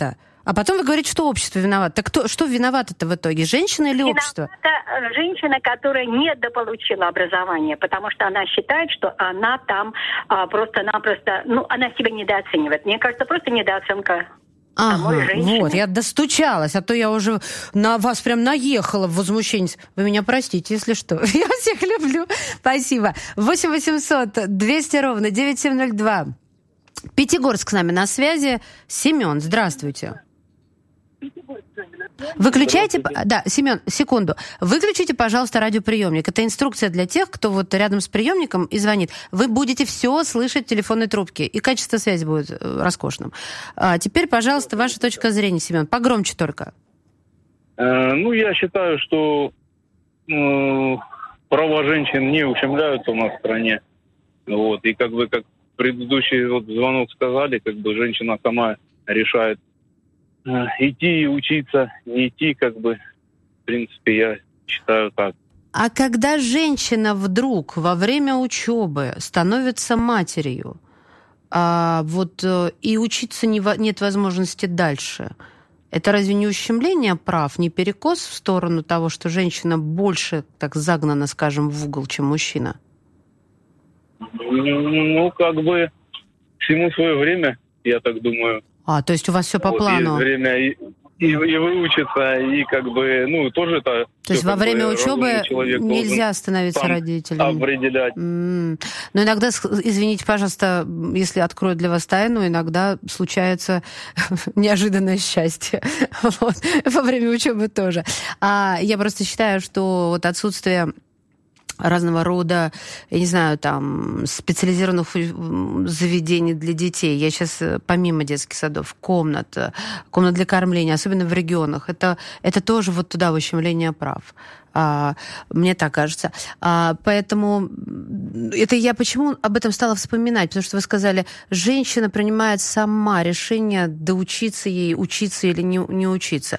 виновато. А потом вы говорите, что общество виновато. Так что виновато-то в итоге? Женщина или общество? Это женщина, которая недополучила образование, потому что она считает, что она там просто-напросто... она себя недооценивает. Мне кажется, просто недооценка. Ага, вот, я достучалась, а то я уже на вас прям наехала в возмущении. Вы меня простите, если что. Я всех люблю. Спасибо. 8-800-200-97-02. Пятигорск с нами на связи. Семен, здравствуйте. Выключайте... Да, Семен, секунду. Выключите, пожалуйста, радиоприемник. Это инструкция для тех, кто вот рядом с приемником и звонит. Вы будете все слышать в телефонной трубке, и качество связи будет роскошным. Теперь, пожалуйста, ваша точка зрения, Семен. Погромче только. Я считаю, что права женщин не ущемляются у нас в стране. Вот. И как предыдущий звонок сказали, женщина сама решает, идти и учиться, не идти, в принципе, я считаю так. А когда женщина вдруг во время учебы становится матерью, и учиться нет возможности дальше, это разве не ущемление прав, не перекос в сторону того, что женщина больше так загнана, скажем, в угол, чем мужчина? Всему свое время, я так думаю. То есть у вас все по плану? Есть время и выучиться, и тоже это... То есть во время учебы нельзя становиться родителем? Определять. Но иногда, извините, пожалуйста, если открою для вас тайну, иногда случается неожиданное счастье. Во время учебы тоже. Я просто считаю, что отсутствие разного рода, я не знаю, специализированных заведений для детей. Я сейчас, помимо детских садов, комнат для кормления, особенно в регионах, это тоже туда ущемление прав. Мне так кажется. Поэтому это я почему об этом стала вспоминать? Потому что вы сказали, женщина принимает сама решение, доучиться ей, учиться или не учиться.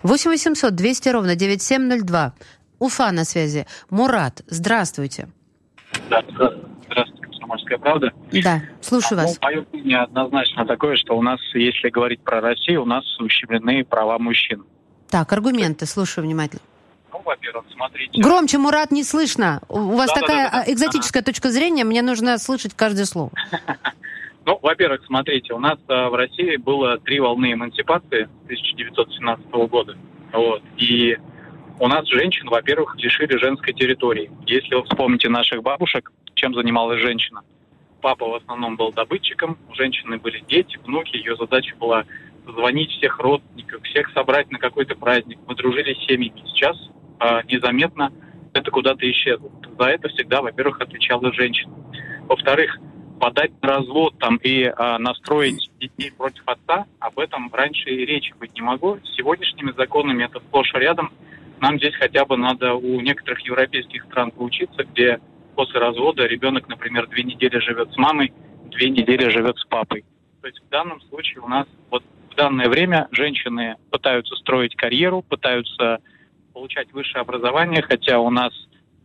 8-800-200-97-02. Уфа на связи. Мурат, здравствуйте. Да, здравствуйте, «Комсомольская правда». Да, слушаю вас. Мое мнение однозначно такое, что у нас, если говорить про Россию, у нас ущемлены права мужчин. Так, аргументы, слушаю внимательно. Во-первых, смотрите... Громче, Мурат, не слышно. У вас такая экзотическая точка зрения, мне нужно слышать каждое слово. Во-первых, смотрите, у нас в России было 3 волны эмансипации 1917 года. И у нас женщин, во-первых, лишили женской территории. Если вы вспомните наших бабушек, чем занималась женщина? Папа в основном был добытчиком, у женщины были дети, внуки. Ее задача была звонить всех родственников, всех собрать на какой-то праздник. Мы дружили с семьями. Сейчас незаметно это куда-то исчезло. За это всегда, во-первых, отвечала женщина. Во-вторых, подать на развод и настроить детей против отца, об этом раньше и речи быть не могло. С сегодняшними законами это сплошь и рядом. Нам здесь хотя бы надо у некоторых европейских стран поучиться, где после развода ребенок, например, 2 недели живет с мамой, 2 недели живет с папой. То есть в данном случае у нас в данное время женщины пытаются строить карьеру, пытаются получать высшее образование, хотя у нас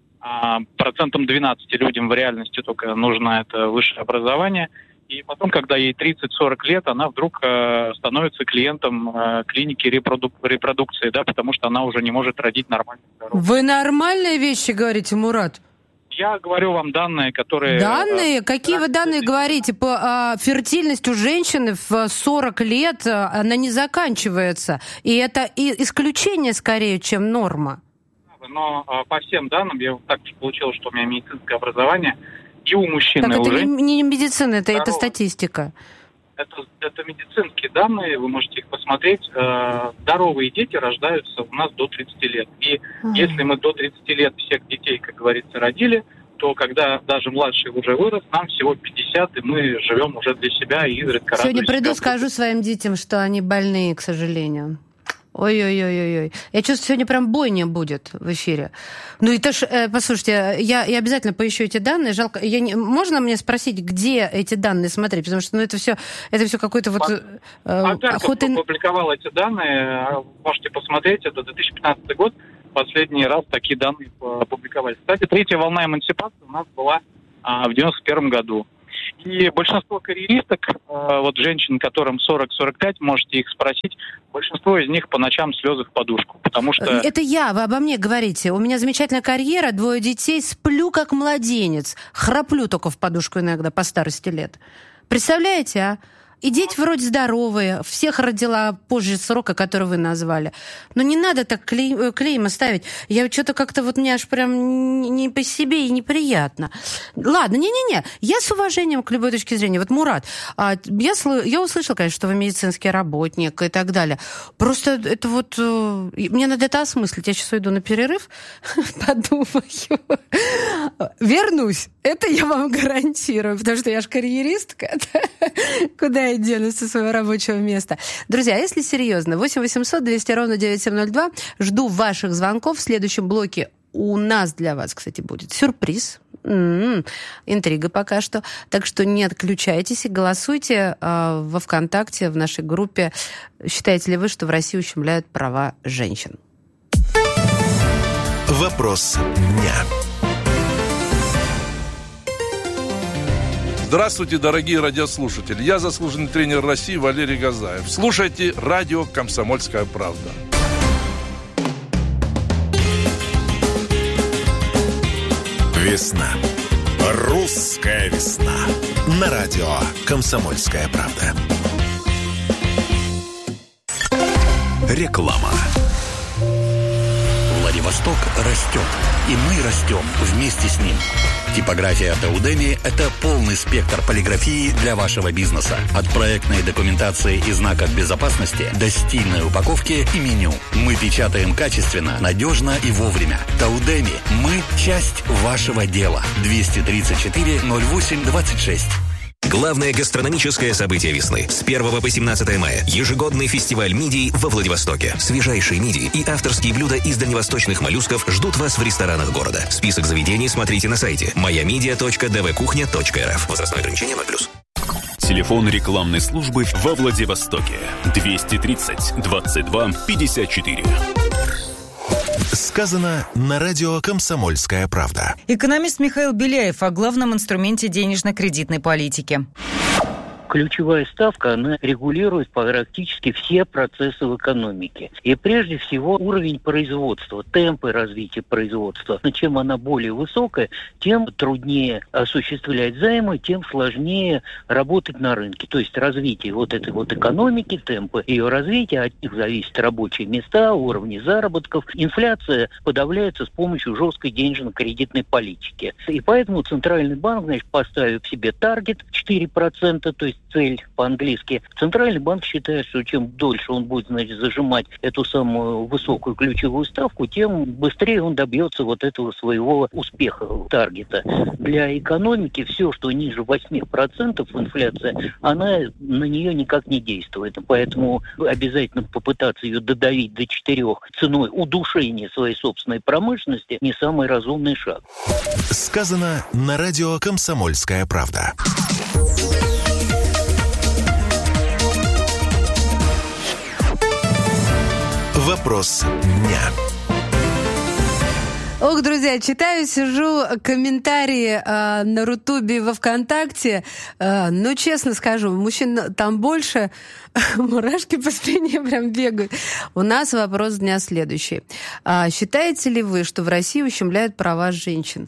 12% людям в реальности только нужно это высшее образование. И потом, когда ей 30-40 лет, она вдруг становится клиентом клиники репродукции, потому что она уже не может родить нормально. Вы нормальные вещи говорите, Мурат? Я говорю вам данные, которые... Данные? Какие вы данные говорите? Фертильность у женщины в 40 лет, она не заканчивается. И это исключение скорее, чем норма. Но по всем данным, я так получилось, что у меня медицинское образование, и у мужчин, так и у это женщин. не медицина, это статистика. Это медицинские данные, вы можете их посмотреть. Здоровые дети рождаются у нас до 30 лет. И если мы до 30 лет всех детей, как говорится, родили, то когда даже младший уже вырос, нам всего 50, и мы живем уже для себя и изредка радуемся. Сегодня приду, скажу своим детям, что они больные, к сожалению. Ой-ой-ой-ой. Я чувствую, сегодня прям бойня будет в эфире. Это ж, послушайте, я обязательно поищу эти данные. Жалко, можно мне спросить, где эти данные смотреть? Потому что это все какой-то опубликовал эти данные, можете посмотреть, это 2015 год, последний раз такие данные опубликовали. Кстати, 3-я волна эмансипации у нас была в 91 году. И большинство карьеристок, вот женщин, которым 40-45, можете их спросить, большинство из них по ночам слезы в подушку, потому что... Это вы обо мне говорите. У меня замечательная карьера, 2 детей, сплю как младенец, храплю только в подушку иногда по старости лет. Представляете, а? И дети вроде здоровые, всех родила позже срока, который вы назвали. Но не надо так клейма ставить. Я что-то как-то мне аж прям не по себе и неприятно. Ладно, не-не-не, я с уважением к любой точке зрения. Вот, Мурат, я услышала, конечно, что вы медицинский работник и так далее. Просто это мне надо это осмыслить. Я сейчас уйду на перерыв, подумаю. Вернусь. Это я вам гарантирую, потому что я ж карьеристка. Куда я денусь со своего рабочего места? Друзья, если серьезно, 8-800-200-97-02. Жду ваших звонков. В следующем блоке у нас для вас, кстати, будет сюрприз. Интрига пока что. Так что не отключайтесь и голосуйте во ВКонтакте, в нашей группе. Считаете ли вы, что в России ущемляют права женщин? Вопрос дня. Здравствуйте, дорогие радиослушатели. Я заслуженный тренер России Валерий Газаев. Слушайте радио «Комсомольская правда». Весна. Русская весна. На радио «Комсомольская правда». Реклама. Владивосток растет, и мы растем вместе с ним. Типография Таудеми – это полный спектр полиграфии для вашего бизнеса. От проектной документации и знаков безопасности до стильной упаковки и меню. Мы печатаем качественно, надежно и вовремя. Таудеми – мы часть вашего дела. 234-08-26. Главное гастрономическое событие весны. С 1 по 17 мая. Ежегодный фестиваль мидий во Владивостоке. Свежайшие мидии и авторские блюда из дальневосточных моллюсков ждут вас в ресторанах города. Список заведений смотрите на сайте moyamidia.dvkuchня.rf. Возрастное ограничение 0+. Телефон рекламной службы во Владивостоке. 230 22 54. Сказано на радио «Комсомольская правда». Экономист Михаил Беляев о главном инструменте денежно-кредитной политики. Ключевая ставка, она регулирует практически все процессы в экономике. И прежде всего уровень производства, темпы развития производства. Чем она более высокая, тем труднее осуществлять займы, тем сложнее работать на рынке. То есть развитие этой экономики, темпы ее развития, от них зависят рабочие места, уровни заработков. Инфляция подавляется с помощью жесткой денежно-кредитной политики. И поэтому Центральный банк, поставив себе таргет 4%, то есть цель по-английски. Центральный банк считает, что чем дольше он будет, зажимать эту самую высокую ключевую ставку, тем быстрее он добьется этого своего успеха, таргета. Для экономики все, что ниже 8% инфляция, она на нее никак не действует. Поэтому обязательно попытаться ее додавить до 4 ценой удушения своей собственной промышленности не самый разумный шаг. Сказано на радио «Комсомольская правда». Вопрос дня. Ох, друзья, читаю, сижу, комментарии на Рутубе во ВКонтакте. Честно скажу, мужчин там больше, мурашки по спине прям бегают. У нас вопрос дня следующий. Считаете ли вы, что в России ущемляют права женщин?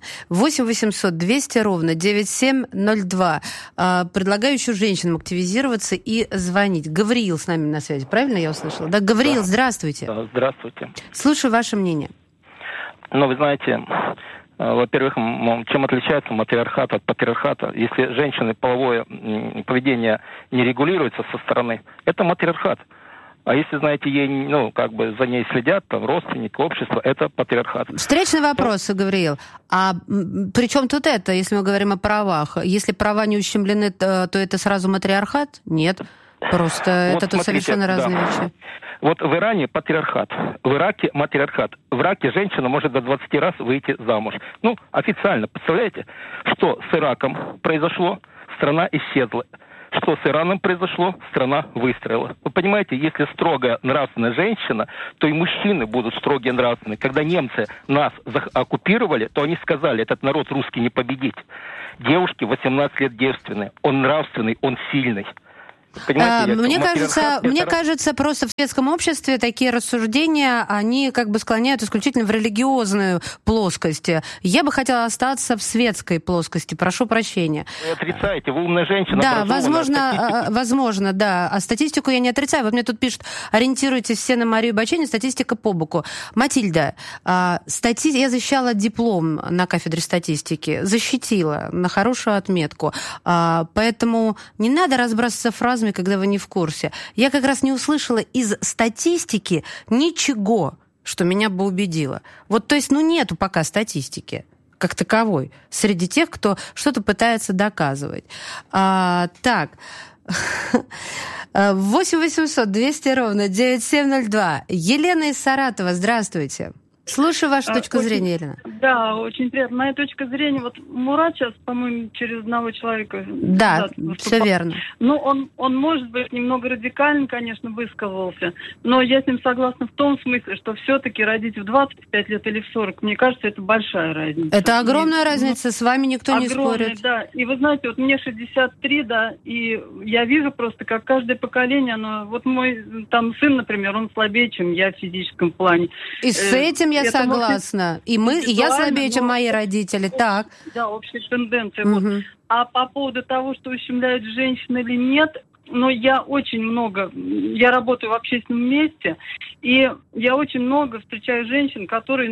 8-800-200-97-02. Предлагаю еще женщинам активизироваться и звонить. Гавриил с нами на связи, правильно я услышала? Да, Гавриил, здравствуйте. Здравствуйте. Слушаю ваше мнение. Вы знаете, во-первых, чем отличается матриархат от патриархата? Если женщины половое поведение не регулируется со стороны, это матриархат. А если, знаете, ей, за ней следят, родственники, общество, это патриархат. Встречный вопрос, Гавриил. А при чем тут это, если мы говорим о правах? Если права не ущемлены, то это сразу матриархат? Нет. Просто это тут совершенно разные вещи. В Иране патриархат, в Ираке матриархат. В Ираке женщина может до 20 раз выйти замуж. Официально. Представляете, что с Ираком произошло? Страна исчезла. Что с Ираном произошло? Страна выстроила. Вы понимаете, если строгая нравственная женщина, то и мужчины будут строгие нравственные. Когда немцы нас оккупировали, то они сказали, этот народ русский не победить. Девушки 18 лет девственные. Он нравственный, он сильный. Мне кажется, просто в светском обществе такие рассуждения, они как бы склоняют исключительно в религиозную плоскость. Я бы хотела остаться в светской плоскости, прошу прощения. Вы отрицаете, вы умная женщина. Да, возможно, да. А статистику я не отрицаю. Вот мне тут пишут, ориентируйтесь все на Марию Баченину, статистика по боку. Матильда, я защищала диплом на кафедре статистики, защитила на хорошую отметку. Поэтому не надо разбрасываться фразами, когда вы не в курсе. Я как раз не услышала из статистики ничего, что меня бы убедило. Вот, то есть, нету пока статистики как таковой среди тех, кто что-то пытается доказывать. Так, 8 800 200 ровно 9702. Елена из Саратова, здравствуйте. Слушаю вашу точку зрения, Елена. Да, очень приятно. Моя точка зрения, вот Мурат сейчас, по-моему, через одного человека... Да, все верно. Ну, он, может быть, немного радикально, конечно, высказывался, но я с ним согласна в том смысле, что все-таки родить в 25 лет или в 40, мне кажется, это большая разница. Это огромная разница, с вами никто не спорит. Да, и вы знаете, вот мне 63, да, и я вижу просто, как каждое поколение, оно... Вот мой там сын, например, он слабее, чем я в физическом плане. И с этим я согласна. И я слабее, чем мои родители. Так. Да, общая тенденция. Вот. А по поводу того, что ущемляют женщин или нет, я очень много, я работаю в общественном месте, и я очень много встречаю женщин, которые,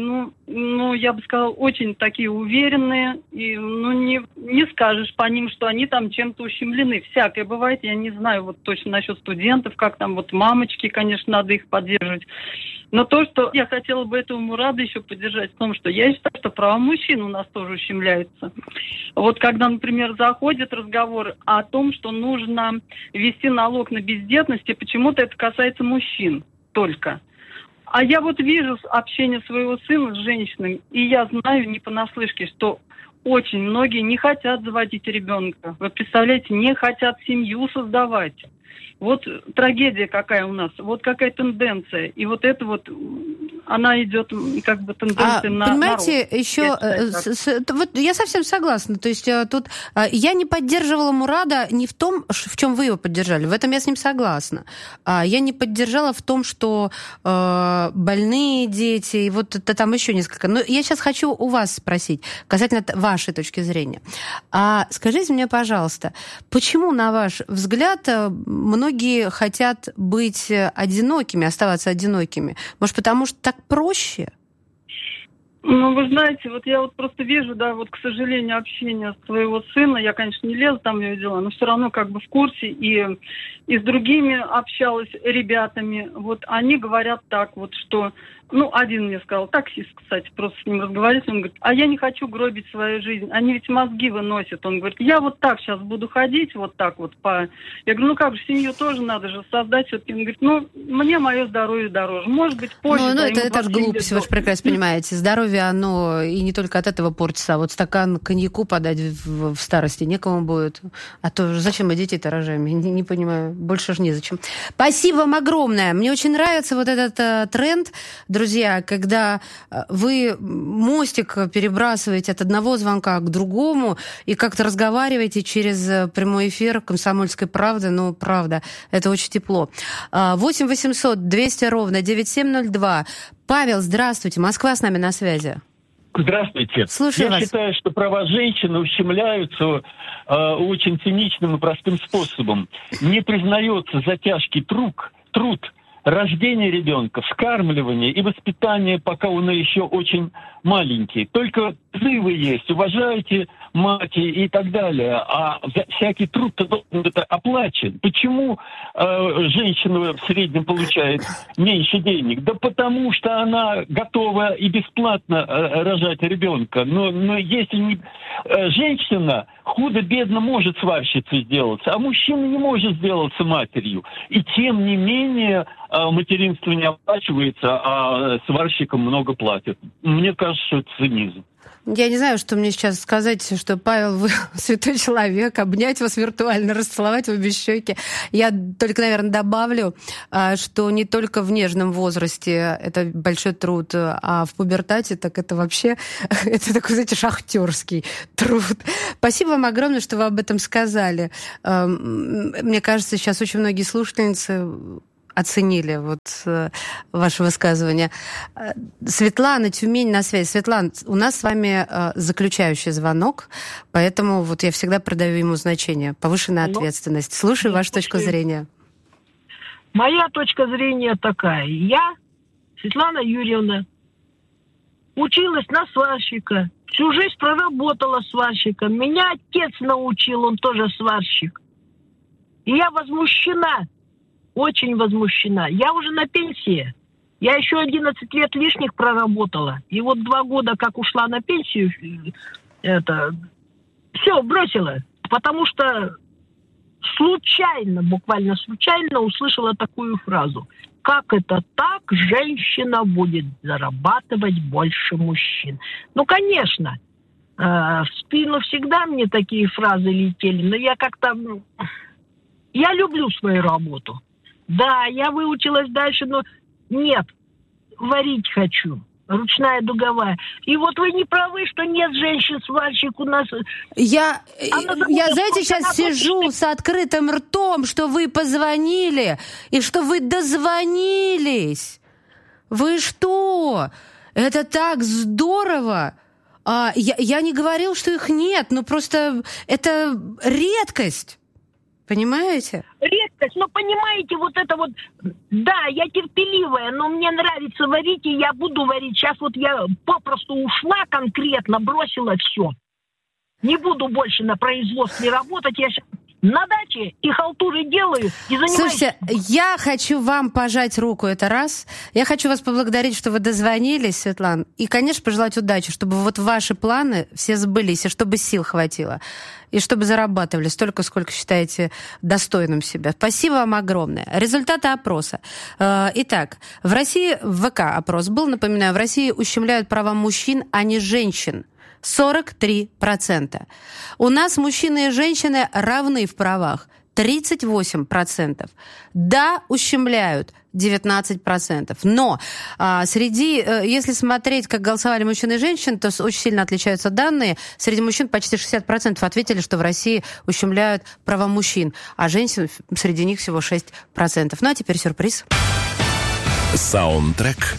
я бы сказала, очень такие уверенные, и, не скажешь по ним, что они там чем-то ущемлены. Всякое бывает, я не знаю вот точно насчет студентов, как там вот мамочки, конечно, надо их поддерживать. Но то, что я хотела бы этого Мурада еще поддержать, в том, что я считаю, что права мужчин у нас тоже ущемляются. Вот когда, например, заходит разговор о том, что нужно ввести налог на бездетность, и почему-то это касается мужчин только. А я вот вижу общение своего сына с женщиной, и я знаю не понаслышке, что очень многие не хотят заводить ребенка. Вы представляете, не хотят семью создавать. Вот трагедия какая у нас, вот какая тенденция. И вот это вот, она идет как бы тенденция на понимаете, народ. Еще, я совсем согласна. То есть тут я не поддерживала Мурада не в том, в чем вы его поддержали. В этом я с ним согласна. Я не поддержала в том, что больные дети, и вот это там еще несколько. Но я сейчас хочу у вас спросить, касательно вашей точки зрения. Скажите мне, пожалуйста, почему, на ваш взгляд, многие хотят быть одинокими, оставаться одинокими? Может, потому что так проще? Вы знаете, вот я вот просто вижу, да, вот, к сожалению, общение своего сына, я, конечно, не лезу там в его дела, но все равно как бы в курсе, и с другими общалась ребятами, вот они говорят так вот, что, один мне сказал, таксист, кстати, просто с ним разговаривать, он говорит, а я не хочу гробить свою жизнь, они ведь мозги выносят, он говорит, я вот так сейчас буду ходить, вот так вот по... Я говорю, как же, семью тоже надо же создать, все-таки, он говорит, мне мое здоровье дороже, может быть, позже... это же глупость, вы же прекрасно понимаете, здоровье, оно и не только от этого портится, а вот стакан коньяку подать в старости некому будет, а то зачем мы детей-то рожаем, я не понимаю, больше же незачем. Спасибо вам огромное, мне очень нравится вот этот тренд, друзья, когда вы мостик перебрасываете от одного звонка к другому и как-то разговариваете через прямой эфир «Комсомольской правды». Правда, это очень тепло. 8 800 200 ровно 9702. Павел, здравствуйте. Москва с нами на связи. Здравствуйте. Слушаю вас. Я считаю, что права женщины ущемляются очень циничным и простым способом. Не признается за тяжкий труд, рождение ребенка, вскармливание и воспитание, пока он еще очень маленький. Только призывы есть, уважайте мать и так далее. А всякий труд-то должен быть оплачен. Почему женщина в среднем получает меньше денег? Да потому что она готова и бесплатно рожать ребенка. Но если не женщина худо-бедно может сварщицей сделаться, а мужчина не может сделаться матерью. И тем не менее материнство не оплачивается, а сварщикам много платят. Мне кажется, что это цинизм. Я не знаю, что мне сейчас сказать, что, Павел, вы святой человек, обнять вас виртуально, расцеловать в обе щеки. Я только, наверное, добавлю, что не только в нежном возрасте это большой труд, а в пубертате, так это вообще, это такой, знаете, шахтерский труд. Спасибо вам огромное, что вы об этом сказали. Мне кажется, сейчас очень многие слушательницы оценили вот ваше высказывание. Светлана, Тюмень на связи. Светлана, у нас с вами заключающий звонок, поэтому вот я всегда придаю ему значение. Повышенная ответственность. Слушаю вашу точку зрения. Моя точка зрения такая. Я, Светлана Юрьевна, училась на сварщика. Всю жизнь проработала сварщиком. Меня отец научил, он тоже сварщик. И я возмущена. Очень возмущена. Я уже на пенсии. Я еще 11 лет лишних проработала. И вот 2 года, как ушла на пенсию, все, бросила. Потому что случайно, буквально случайно услышала такую фразу. Как это так? Женщина будет зарабатывать больше мужчин. Ну, конечно, в спину всегда мне такие фразы летели. Но я как-то... Я люблю свою работу. Да, я выучилась дальше, но нет, варить хочу. Ручная дуговая. И вот вы не правы, что нет женщин-сварщик у нас. Я знаете, сейчас сижу с открытым ртом, что вы позвонили и что вы дозвонились. Вы что? Это так здорово. Я не говорил, что их нет, но просто это редкость. Понимаете? Редкость, но понимаете, вот это вот, да, я терпеливая, но мне нравится варить, и я буду варить. Сейчас вот я попросту ушла конкретно, бросила все. Не буду больше на производстве работать, я сейчас на даче и халтуры делаю, и занимаюсь... Слушайте, я хочу вам пожать руку, это раз. Я хочу вас поблагодарить, что вы дозвонились, Светлана. И, конечно, пожелать удачи, чтобы вот ваши планы все сбылись, и чтобы сил хватило. И чтобы зарабатывали столько, сколько считаете достойным себя. Спасибо вам огромное. Результаты опроса. Итак, в России, в ВК опрос был, напоминаю, в России ущемляют права мужчин, а не женщин. 43%. У нас мужчины и женщины равны в правах. 38%. Да, ущемляют 19%. Но если смотреть, как голосовали мужчины и женщины, то очень сильно отличаются данные. Среди мужчин почти 60% ответили, что в России ущемляют права мужчин, а женщин среди них всего 6%. Ну а теперь сюрприз. Саундтрек.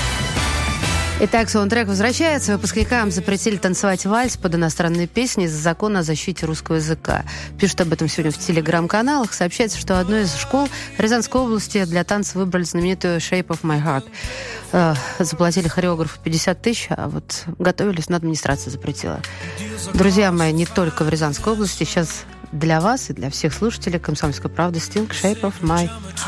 Итак, саундтрек возвращается. Выпускникам запретили танцевать вальс под иностранные песни из-за закона о защите русского языка. Пишут об этом сегодня в телеграм-каналах. Сообщается, что одной из школ Рязанской области для танца выбрали знаменитую «Shape of my heart». Заплатили хореографу 50 тысяч, а вот готовились, но администрация запретила. Друзья мои, не только в Рязанской области. Сейчас для вас и для всех слушателей «Комсомольской правды» Sting «Shape of my heart».